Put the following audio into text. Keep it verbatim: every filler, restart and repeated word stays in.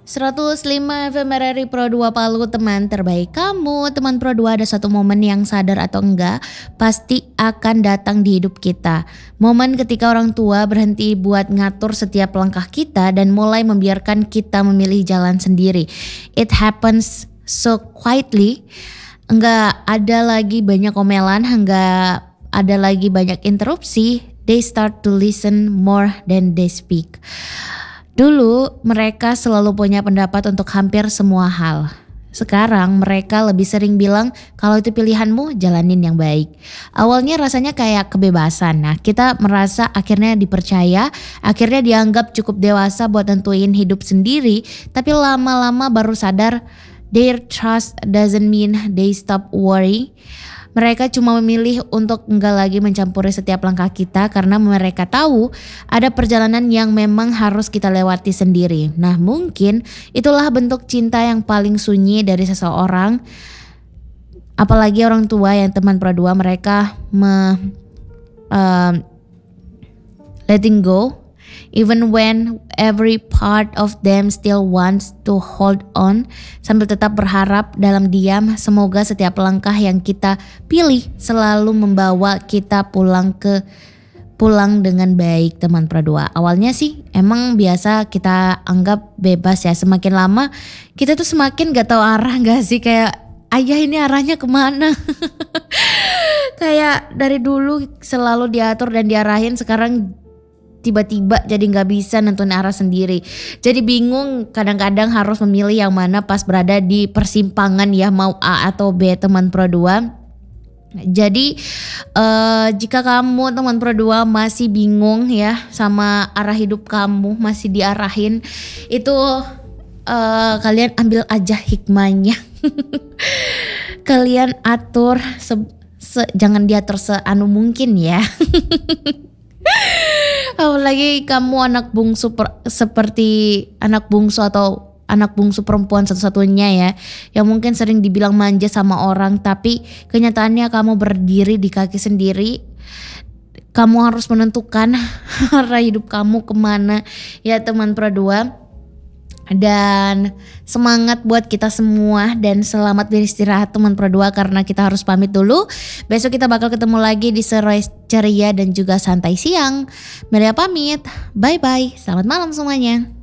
seratus lima F M R R I Pro dua Palu, teman terbaik kamu. Teman Pro dua, ada satu momen yang sadar atau enggak pasti akan datang di hidup kita. Momen ketika orang tua berhenti buat ngatur setiap langkah kita dan mulai membiarkan kita memilih jalan sendiri. It happens so quietly. Enggak ada lagi banyak omelan, enggak ada lagi banyak interupsi. They start to listen more than they speak. Dulu mereka selalu punya pendapat untuk hampir semua hal. Sekarang mereka lebih sering bilang kalau itu pilihanmu, jalanin yang baik. Awalnya rasanya kayak kebebasan. Nah, kita merasa akhirnya dipercaya, akhirnya dianggap cukup dewasa buat tentuin hidup sendiri. Tapi lama-lama baru sadar their trust doesn't mean they stop worrying. Mereka cuma memilih untuk enggak lagi mencampuri setiap langkah kita karena mereka tahu ada perjalanan yang memang harus kita lewati sendiri. Nah, mungkin itulah bentuk cinta yang paling sunyi dari seseorang. Apalagi orang tua yang teman Pro dua, mereka me, uh, letting go even when every part of them still wants to hold on, sambil tetap berharap dalam diam semoga setiap langkah yang kita pilih selalu membawa kita pulang ke pulang dengan baik, teman Pro dua. Awalnya sih emang biasa kita anggap bebas ya, semakin lama kita tuh semakin gak tahu arah gak sih, kayak ayah ini arahnya kemana. Kayak dari dulu selalu diatur dan diarahin, sekarang tiba-tiba jadi gak bisa nentuin arah sendiri. Jadi bingung, kadang-kadang harus memilih yang mana pas berada di persimpangan ya, mau A atau B, teman Pro dua. Jadi uh, jika kamu teman Pro dua masih bingung ya sama arah hidup kamu, masih diarahin, itu uh, kalian ambil aja hikmahnya. Kalian atur, se, se, jangan diatur seanu mungkin ya. Apalagi kamu anak bungsu per, seperti anak bungsu atau anak bungsu perempuan satu-satunya ya, yang mungkin sering dibilang manja sama orang, tapi kenyataannya kamu berdiri di kaki sendiri. Kamu harus menentukan arah hidup kamu kemana ya, teman Pro dua. Dan semangat buat kita semua dan selamat beristirahat teman Pro dua, karena kita harus pamit dulu. Besok kita bakal ketemu lagi di Seroy Ceria dan juga Santai Siang. Melia pamit, bye bye, selamat malam semuanya.